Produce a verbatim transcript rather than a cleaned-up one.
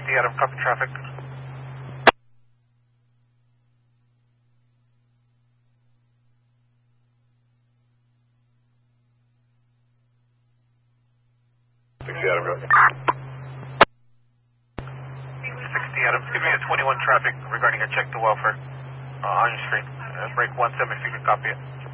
sixty Adam, copy traffic. sixty Adam, go. sixty Adam, give me a twenty-one traffic regarding a check to welfare uh, on your street. Uh, break one seven if you can copy it.